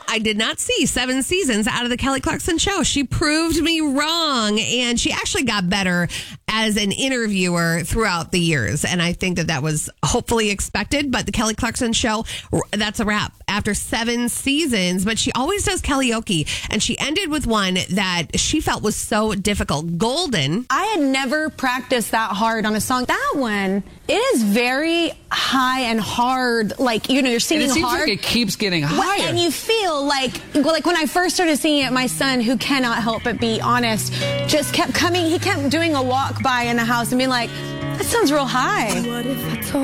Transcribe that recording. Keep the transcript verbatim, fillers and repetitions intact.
I did not see seven seasons out of the Kelly Clarkson Show. She proved me wrong, and she actually got better as an interviewer throughout the years. And I think that that was hopefully expected. But the Kelly Clarkson Show, that's a wrap after seven seasons. But she always does karaoke, and she ended with one that she felt was so difficult. Golden. I had never practiced that hard on a song. That one, it is very high and hard. Like, you know, you're singing and it seems hard. like it keeps getting higher. And you feel like, well, like when I first started singing it, my son, who cannot help but be honest, just kept coming. He kept doing a walk by in the house and being like, that sounds real high. What if I told